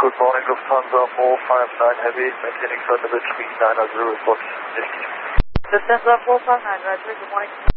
Good morning, Lufthansa 459 Heavy, maintaining flight level 390 report. Lufthansa 459, Roger, good morning.